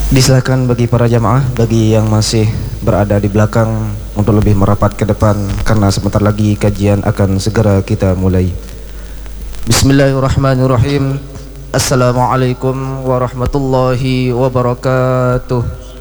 Disilakan bagi para jamaah, bagi yang masih berada di belakang untuk lebih merapat ke depan karena sebentar lagi kajian akan segera kita mulai. Bismillahirrahmanirrahim. Assalamualaikum warahmatullahi wabarakatuh.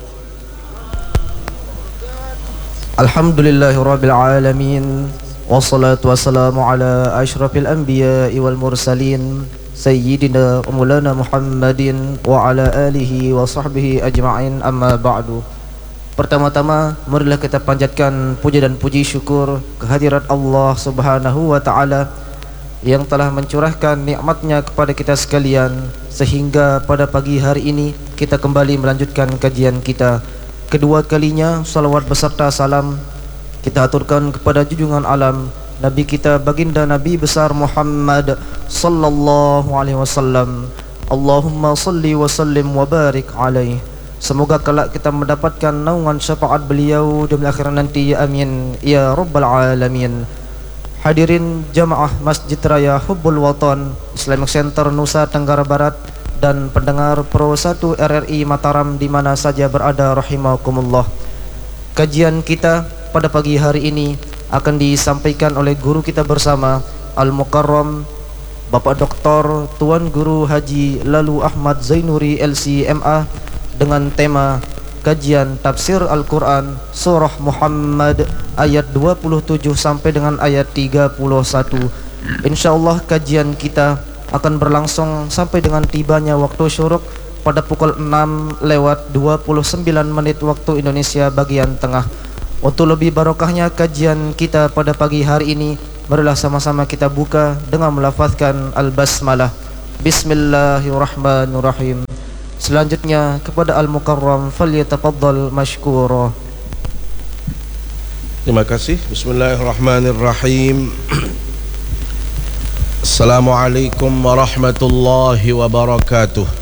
Alhamdulillahirabbil alamin. Wassalatu wassalamu ala asyrafil anbiya'i wal mursalin Sayyidina Maulana Muhammadin wa ala alihi wa sahbihi ajma'in, amma ba'du. Pertama-tama marilah kita panjatkan puja dan puji syukur kehadirat Allah Subhanahu wa ta'ala yang telah mencurahkan nikmatnya kepada kita sekalian, sehingga pada pagi hari ini kita kembali melanjutkan kajian kita. Kedua kalinya salawat beserta salam kita aturkan kepada junjungan alam Nabi kita baginda Nabi besar Muhammad sallallahu alaihi wasallam. Allahumma salli wa sallim wa barik alaihi. Semoga kelak kita mendapatkan naungan syafaat beliau di akhirat nanti, amin ya rabbal alamin. Hadirin jamaah Masjid Raya Hubbul Watan Islamic Center Nusa Tenggara Barat dan pendengar Pro 1 RRI Mataram di mana saja berada rahimakumullah. Kajian kita pada pagi hari ini akan disampaikan oleh guru kita bersama Al-Mukarram Bapak Dr. Tuan Guru Haji Lalu Ahmad Zainuri LCMA dengan tema kajian tafsir Al-Quran Surah Muhammad ayat 27 sampai dengan ayat 31. InsyaAllah kajian kita akan berlangsung sampai dengan tibanya waktu syuruk pada pukul 6 lewat 29 menit waktu Indonesia bagian tengah. Untuk lebih barokahnya kajian kita pada pagi hari ini, marilah sama-sama kita buka dengan melafazkan Al-Basmalah. Bismillahirrahmanirrahim. Selanjutnya kepada Al-Mukarram, falyatafaddal mashkura. Terima kasih. Bismillahirrahmanirrahim. Assalamualaikum warahmatullahi wabarakatuh.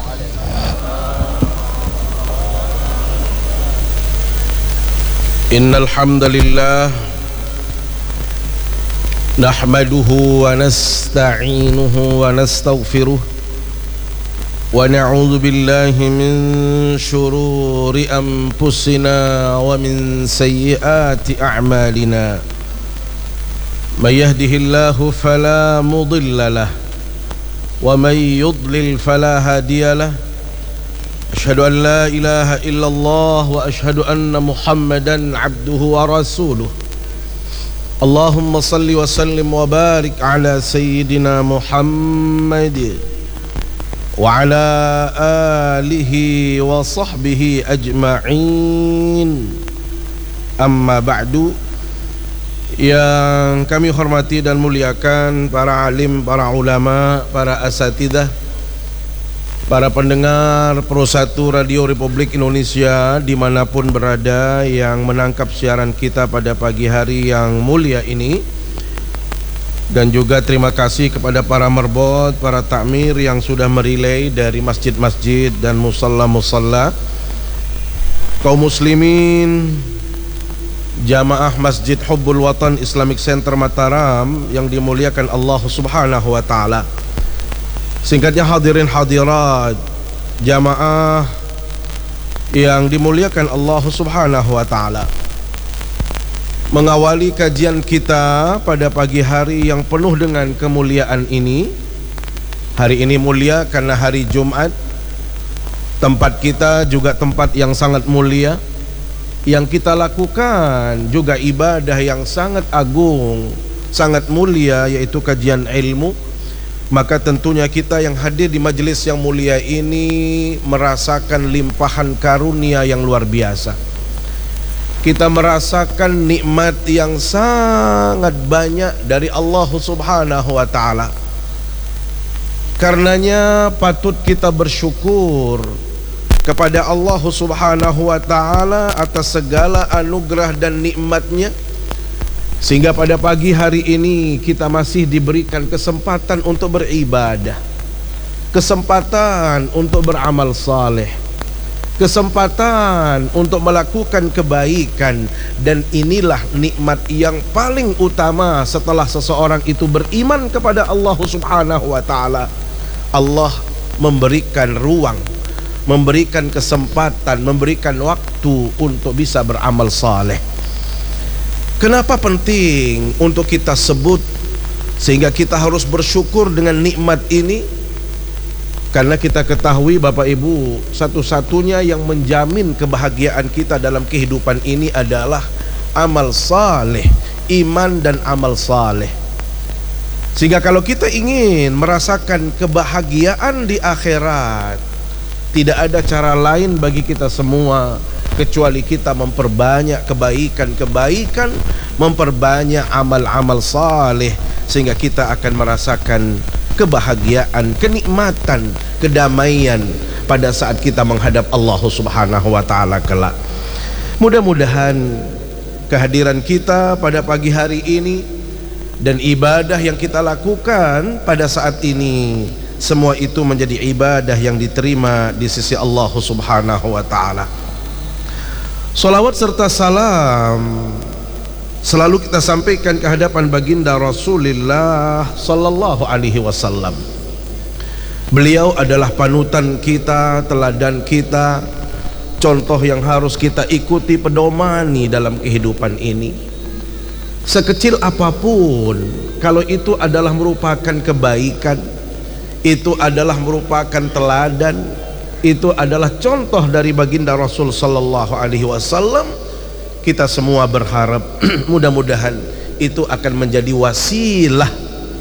Innal hamdalillah nahmaduhu wa nasta'inuhu wa nastaghfiruh wa na'udzu billahi min shururi anfusina wa min sayyiati a'malina. May yahdihillahu fala mudilla lahu wa may yudlil fala hadiya lahu. Asyhadu an la ilaha illallah wa asyhadu anna Muhammadan abduhu wa rasuluh. Allahumma salli wa sallim wa barik ala sayyidina Muhammad wa ala alihi wa sahbihi ajma'in. Amma ba'du. Yang kami hormati dan muliakan para alim, para ulama, para asatidzah, para pendengar Pro 1 Radio Republik Indonesia dimanapun berada yang menangkap siaran kita pada pagi hari yang mulia ini. Dan juga terima kasih kepada para merbot, para takmir yang sudah merilai dari masjid-masjid dan musalla-musalla. Kaum muslimin jamaah Masjid Hubbul Watan Islamic Center Mataram yang dimuliakan Allah Subhanahu wa ta'ala. Singkatnya hadirin hadirat jamaah yang dimuliakan Allah Subhanahu wa ta'ala. Mengawali kajian kita pada pagi hari yang penuh dengan kemuliaan ini. Hari ini mulia karena hari Jumat. Tempat kita juga tempat yang sangat mulia. Yang kita lakukan juga ibadah yang sangat agung, sangat mulia, yaitu kajian ilmu. Maka tentunya kita yang hadir di majelis yang mulia ini merasakan limpahan karunia yang luar biasa. Kita merasakan nikmat yang sangat banyak dari Allah Subhanahu wa ta'ala. Karenanya patut kita bersyukur kepada Allah Subhanahu wa ta'ala atas segala anugerah dan nikmatnya, sehingga pada pagi hari ini kita masih diberikan kesempatan untuk beribadah, kesempatan untuk beramal saleh, kesempatan untuk melakukan kebaikan. Dan inilah nikmat yang paling utama setelah seseorang itu beriman kepada Allah Subhanahu wa ta'ala. Allah memberikan ruang, memberikan kesempatan, memberikan waktu untuk bisa beramal saleh. Kenapa penting untuk kita sebut sehingga kita harus bersyukur dengan nikmat ini? Karena kita ketahui Bapak Ibu, satu-satunya yang menjamin kebahagiaan kita dalam kehidupan ini adalah amal saleh, iman dan amal saleh. Sehingga kalau kita ingin merasakan kebahagiaan di akhirat, tidak ada cara lain bagi kita semua kecuali kita memperbanyak kebaikan-kebaikan, memperbanyak amal-amal saleh, sehingga kita akan merasakan kebahagiaan, kenikmatan, kedamaian pada saat kita menghadap Allah Subhanahu wa taala kelak. Mudah-mudahan kehadiran kita pada pagi hari ini dan ibadah yang kita lakukan pada saat ini, semua itu menjadi ibadah yang diterima di sisi Allah Subhanahu wa taala. Salawat serta salam selalu kita sampaikan ke hadapan baginda Rasulullah sallallahu alaihi wasallam. Beliau adalah panutan kita, teladan kita, contoh yang harus kita ikuti, pedomani dalam kehidupan ini. Sekecil apapun, kalau itu adalah merupakan kebaikan, itu adalah merupakan teladan, itu adalah contoh dari baginda Rasul sallallahu alaihi wasallam, kita semua berharap mudah-mudahan itu akan menjadi wasilah,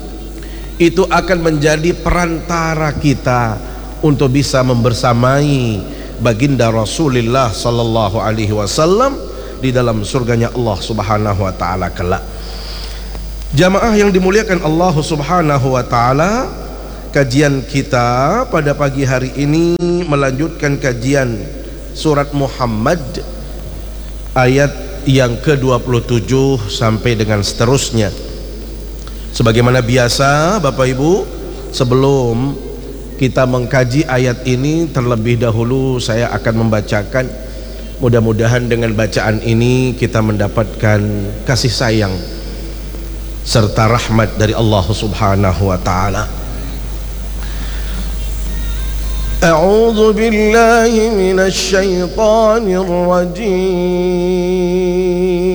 itu akan menjadi perantara kita untuk bisa membersamai baginda Rasulullah sallallahu alaihi wasallam di dalam surganya Allah Subhanahu wa taala kelak. Jamaah yang dimuliakan Allah Subhanahu wa taala, kajian kita pada pagi hari ini melanjutkan kajian surat Muhammad ayat yang ke-27 sampai dengan seterusnya. Sebagaimana biasa Bapak Ibu, sebelum kita mengkaji ayat ini, terlebih dahulu saya akan membacakan. Mudah-mudahan dengan bacaan ini kita mendapatkan kasih sayang serta rahmat dari Allah Subhanahu wa taala. A'udzu billahi minasy syaithanir rajim.